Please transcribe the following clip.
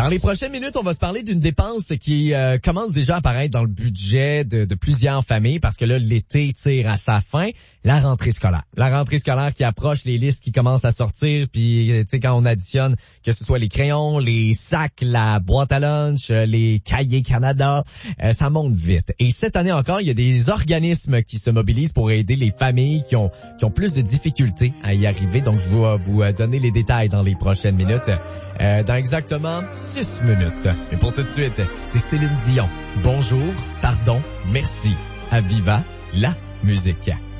Dans les prochaines minutes, on va se parler d'une dépense qui commence déjà à apparaître dans le budget de plusieurs familles parce que là, l'été tire à sa fin. La rentrée scolaire. La rentrée scolaire qui approche, les listes qui commencent à sortir, puis tu sais, quand on additionne que ce soit les crayons, les sacs, la boîte à lunch, les cahiers Canada, ça monte vite. Et cette année encore, il y a des organismes qui se mobilisent pour aider les familles qui ont plus de difficultés à y arriver. Donc, je vais vous donner les détails dans les prochaines minutes. Dans exactement 6 minutes. Mais pour tout de suite, c'est Céline Dion. Bonjour, pardon, merci. À Viva la musique.